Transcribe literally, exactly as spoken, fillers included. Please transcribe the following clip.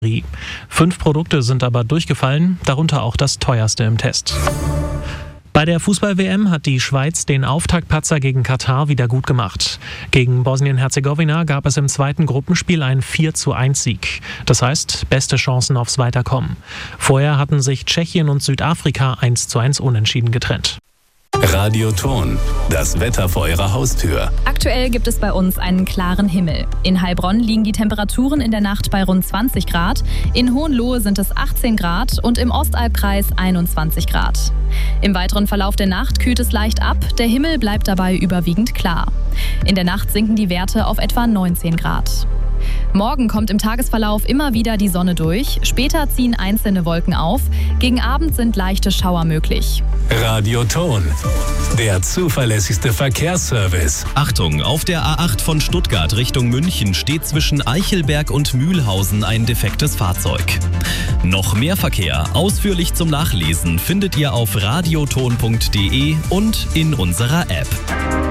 Fünf Produkte sind aber durchgefallen, darunter auch das teuerste im Test. Bei der Fußball-W M hat die Schweiz den Auftaktpatzer gegen Katar wieder gut gemacht. Gegen Bosnien-Herzegowina gab es im zweiten Gruppenspiel einen vier zu eins Sieg. Das heißt, beste Chancen aufs Weiterkommen. Vorher hatten sich Tschechien und Südafrika eins zu eins unentschieden getrennt. Radio Thon, das Wetter vor Ihrer Haustür. Aktuell gibt es bei uns einen klaren Himmel. In Heilbronn liegen die Temperaturen in der Nacht bei rund zwanzig Grad, in Hohenlohe sind es achtzehn Grad und im Ostalbkreis einundzwanzig Grad. Im weiteren Verlauf der Nacht kühlt es leicht ab, der Himmel bleibt dabei überwiegend klar. In der Nacht sinken die Werte auf etwa neunzehn Grad. Morgen kommt im Tagesverlauf immer wieder die Sonne durch, später ziehen einzelne Wolken auf, gegen Abend sind leichte Schauer möglich. Radio Thon, der zuverlässigste Verkehrsservice. Achtung, auf der A acht von Stuttgart Richtung München steht zwischen Eichelberg und Mühlhausen ein defektes Fahrzeug. Noch mehr Verkehr, ausführlich zum Nachlesen, findet ihr auf radioton punkt de und in unserer App.